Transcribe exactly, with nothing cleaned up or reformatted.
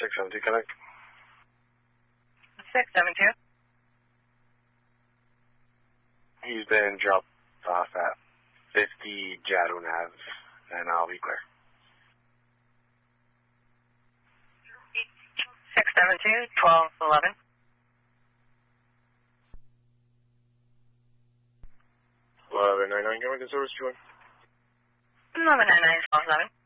six seven two, connect. six seven two. He's been dropped off at fifty Jadwin Ave, and I'll be clear. six seven two, twelve eleven. eleven nine nine, can we get service, Joy? eleven nine nine, twelve eleven.